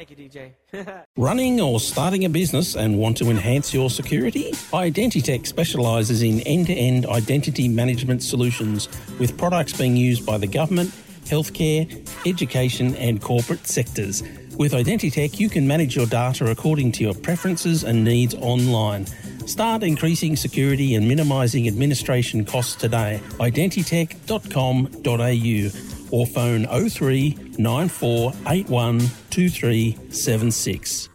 Thank you, DJ. Running or starting a business and want to enhance your security? Identitech specialises in end-to-end identity management solutions with products being used by the government, healthcare, education and corporate sectors. With Identitech, you can manage your data according to your preferences and needs online. Start increasing security and minimising administration costs today. Identitech.com.au or phone 03 9481 2376.